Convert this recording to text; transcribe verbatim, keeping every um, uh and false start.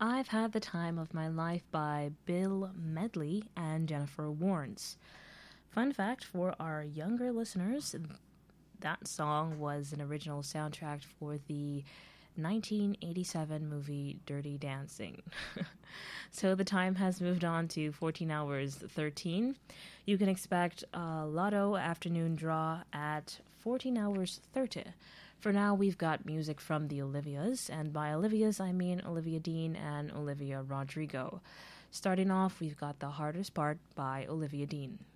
I've Had the Time of My Life by Bill Medley and Jennifer Warnes. Fun fact for our younger listeners, that song was an original soundtrack for the nineteen eighty-seven movie Dirty Dancing. So the time has moved on to fourteen hours thirteen. You can expect a Lotto afternoon draw at fourteen hours thirty. For now, we've got music from the Olivias, and by Olivias, I mean Olivia Dean and Olivia Rodrigo. Starting off, we've got The Hardest Part by Olivia Dean.